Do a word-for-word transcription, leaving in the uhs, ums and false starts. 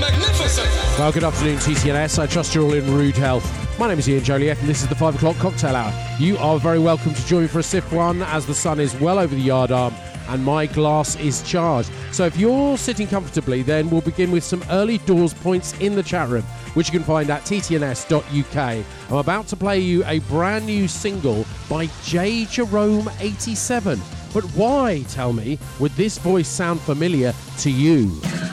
magnificent. Well, good afternoon, T T N S. I trust you're all in rude health. My name is Ian Joliet, and this is the five o'clock cocktail hour. You are very welcome to join me for a sip one, as the sun is well over the yard arm and my glass is charged. So if you're sitting comfortably, then we'll begin with some early doors points in the chat room, which you can find at t t n s dot u k. I'm about to play you a brand new single by J Jerome eighty-seven. But why, tell me, would this voice sound familiar to you?